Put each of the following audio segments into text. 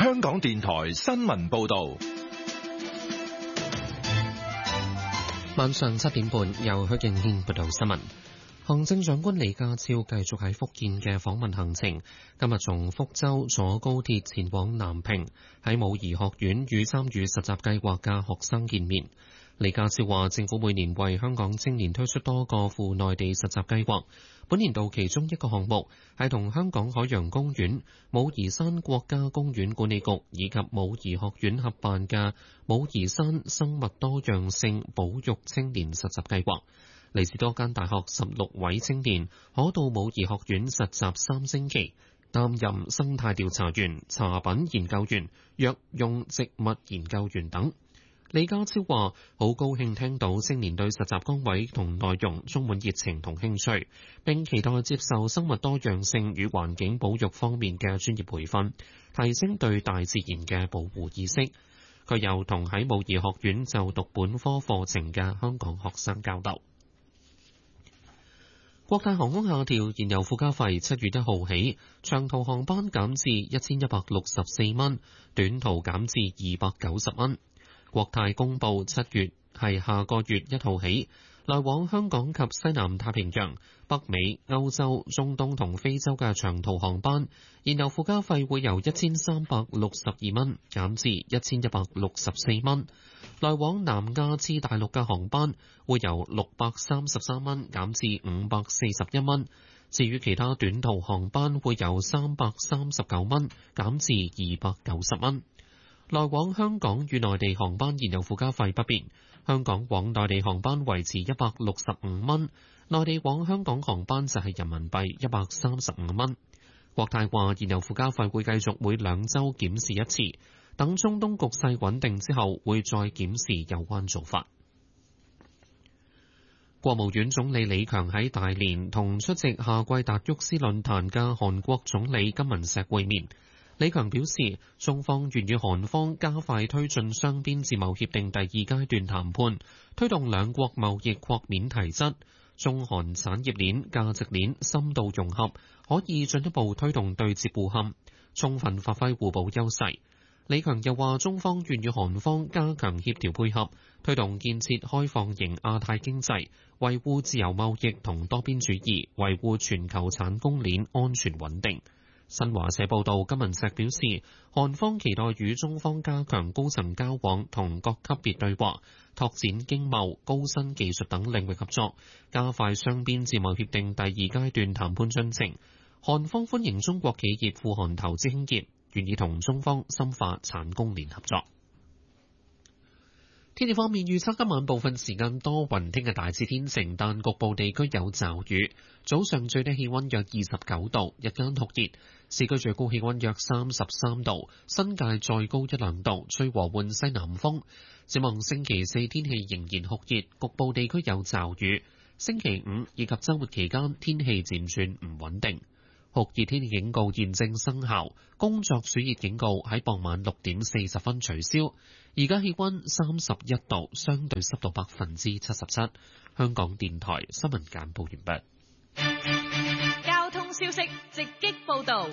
香港電台新聞報道。 晚上7點半，由許敬軒報道新聞。行政長官李家超繼續喺福建嘅訪問行程，今日從福州坐高鐵前往南平，喺武夷學院與參與實習計劃嘅學生見面。李家超話，政府每年為香港青年推出多個赴內地實習計劃，本年度其中一個項目係同香港海洋公園、武夷山國家公園管理局以及武夷學院合辦嘅武夷山生物多樣性保育青年實習計劃。嚟自多間大學16位青年可到武夷學院實習3星期，擔任生態調查員、茶品研究員、藥用植物研究員等。李家超話：好高興聽到青年對實習崗位同內容充滿熱情同興趣，並期待接受生物多樣性與環境保育方面嘅專業培訓，提升對大自然嘅保護意識。佢又同喺武夷學院就讀本科課程嘅香港學生交流。國泰航空下調燃油附加費，7月1號起，長途航班減至1164蚊，短途減至290蚊。國泰公布7月係下個月1號起，來往香港及西南太平洋、北美、歐洲、中東同非洲嘅長途航班，燃油附加費會由1362蚊減至1164蚊；來往南亞至大陸嘅航班會由633蚊減至541蚊。至於其他短途航班會由339蚊減至290蚊。來往香港與內地航班燃油附加費不變，香港往內地航班維持165蚊，內地往香港航班就係人民幣135蚊。國泰話燃油附加費會繼續每2週檢視一次，等中東局勢穩定之後會再檢視有關做法。國務院總理李強喺大連同出席夏季達沃斯論壇嘅韓國總理金文錫會面。李強表示，中方願與韓方加快推進雙邊自貿協定第2階段談判，推動兩國貿易擴面提質，中韓產業鏈、價值鏈深度融合，可以進一步推動對接互嵌，充分發揮互補優勢。李強又話，中方願與韓方加強協調配合，推動建設開放型亞太經濟，維護自由貿易同多邊主義，維護全球產供鏈安全穩定。新華社報道，金文錫表示，韓方期待與中方加強高層交往同各級別對話，拓展經貿、高新技術等領域合作，加快雙邊自貿協定第2階段談判進程。韓方歡迎中國企業赴韓投資興業，願意同中方深化產供鏈合作。天氣方面，預測今晚部分時間多雲，聽日大致天晴，但局部地區有驟雨。早上最低氣溫約29度，日間酷熱，市區最高氣溫約33度，新界再高1-2度，吹和緩西南風。展望星期4天氣仍然酷熱，局部地區有驟雨。星期5以及週末期間天氣漸轉唔穩定。酷熱天氣警告現正生效，工作暑熱警告喺傍晚6點40分取消。而家氣溫31度，相對濕度77%。香港電台新聞簡報完畢。 交通消息直擊報道。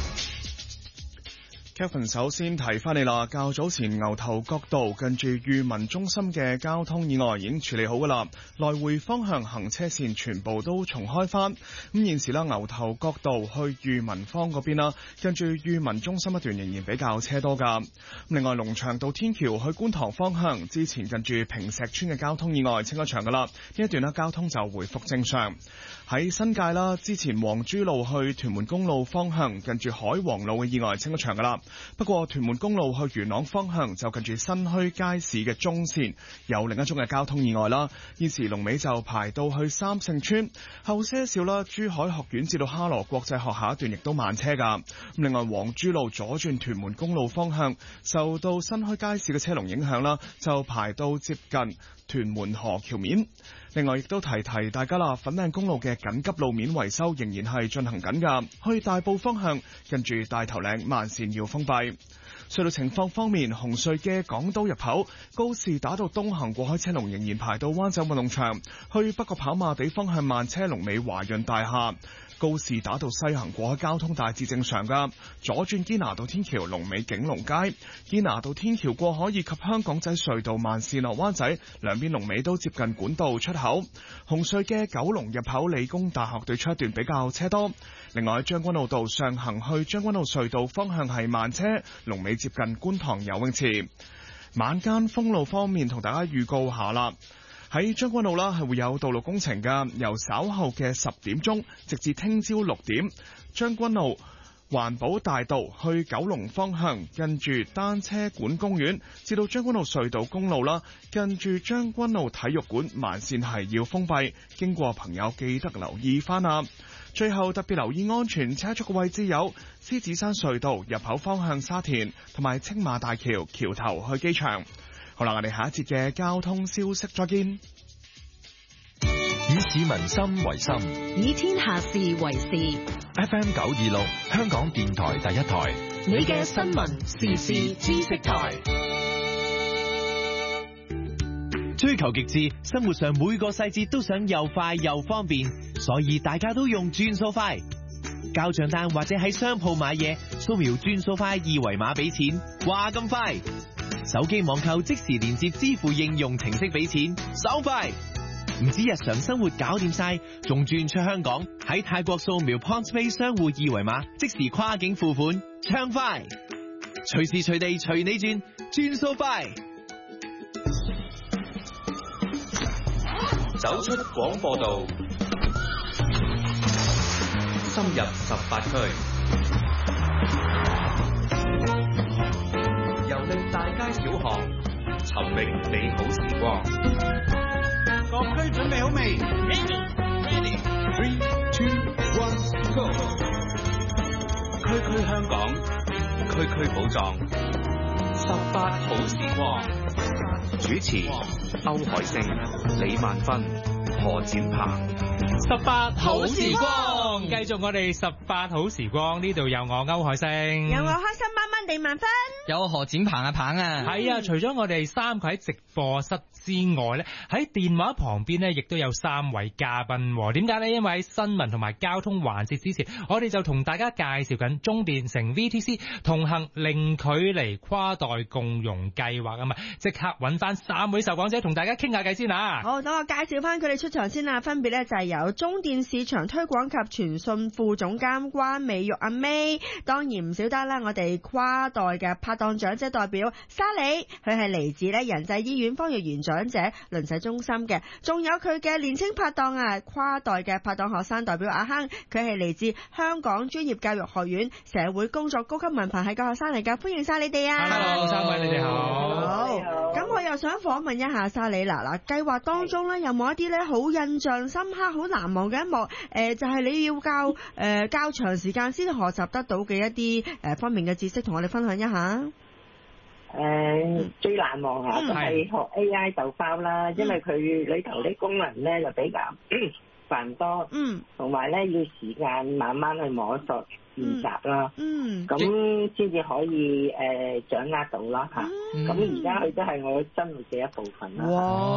Kevin 首先提翻你啦，較早前牛頭角道近住裕民中心嘅交通意外已經處理好噶啦，來回方向行車線全部都重開翻。咁現時啦，牛頭角道去裕民坊嗰邊啦，近住裕民中心一段仍然比較車多噶。另外，龍翔道天橋去觀塘方向之前近住坪石村嘅交通意外清咗場噶啦，呢一段啦交通就回復正常。喺新界啦，之前黃珠路去屯門公路方向近住海皇路嘅意外清咗場噶啦。不過屯門公路去元朗方向就近住新墟街市嘅中線有另一宗嘅交通意外啦，現時龍尾就排到去三聖村後些少啦，珠海學院至到哈羅國際學校一段亦都慢車噶。另外黃珠路左轉屯門公路方向受到新墟街市嘅車龍影響啦，就排到接近屯門河橋面。另外亦都提大家啦，粉嶺公路嘅緊急路面維修仍然係進行緊噶，去大埔方向近住大頭嶺慢線要封閉。隧道情況方面，紅隧嘅港島入口高士打道東行過海車龍仍然排到灣仔運動場，去北角跑馬地方向慢車龍尾華潤大廈。 告士打道西行過海交通大致正常㗎，左轉堅拿道天橋龍尾景隆街，堅拿道天橋過海以及香港仔隧道慢線落灣仔兩邊龍尾都接近管道出口。紅隧嘅九龍入口理工大學對出一段比較車多。另外將軍澳道上行去將軍澳隧道方向係慢車，龍尾接近觀塘游泳池。晚間封路方面同大家預告下啦，喺將軍澳啦係會有道路工程㗎，由稍後嘅10點鐘直至聽朝6點，將軍澳環保大道去九龍方向，近住單車館公園至到將軍澳隧道公路啦，近住將軍澳體育館慢線係要封閉，經過朋友記得留意翻啊！最後特別留意安全車速嘅位置有獅子山隧道入口方向沙田，同埋青馬大橋橋頭去機場。好啦，我哋下一節嘅交通消息再見。 以市民心為心， 以天下事為事。 FM 926香港電台第一台， 你嘅新聞時事知識台。 追求極致，生活上每個細節都想又快又方便，所以大家都用轉數快。交賬單或者喺商鋪買嘢，掃描轉數快2維碼俾錢，話咁快。手機網購即時連接支付應用程式俾錢，手快。唔止日常生活搞掂晒，仲轉出香港，喺泰國掃描 PointsPay 商戶2維碼，即時跨境付款，暢快。隨時隨地隨你轉，轉數快。 走出廣播道，深入18區，遊歷大街小巷，尋覓美好時光。 各區準備好未 ？Ready, 3, 2, 1, go！ 區區香港，區區寶藏，18好時光。主持歐海星、李萬芬、何展鵬。 18好時光，繼續我哋18好時光，呢度有我歐海星， 有我開心蚊蚊李萬芬， 有我何展鵬阿鵬啊。 係啊，除咗我哋3個喺直播室之外咧，喺電話旁邊咧亦都有3位嘉賓。點解咧？因為喺新聞同埋交通環節之前，我哋就同大家介紹緊中電乘 VTC 同行零距離跨代共融計劃啊嘛，即刻揾翻3位受訪者同大家傾下偈先啊！ 好，等我介紹翻佢哋出場先啦，分別咧就係有中電市場推廣及傳訊副總監關美玉阿 May， 當然唔少得啦，我哋跨代嘅拍檔長者代表沙莉，佢係嚟自咧仁濟醫院方玉園長者鄰舍中心嘅，仲有佢嘅年青拍檔啊，跨代嘅拍檔學生代表阿亨，佢係嚟自香港專業教育學院社會工作高級文憑系嘅學生嚟噶，歡迎晒你哋啊 ！Hello， 3位你哋好。 好，咁我又想訪問一下沙莉嗱，計劃當中咧有冇一啲咧好印象深刻、好難忘嘅一幕？就係你要較長時間先學習得到嘅一啲方面嘅知識，同我哋分享一下。 最難忘就係學 AI 豆包啦，因為佢裏頭啲功能咧就比較繁多，同埋咧要時間慢慢去摸索練習啦，咁先至可以掌握到啦嚇。咁而家佢都係我生活嘅一部分啦。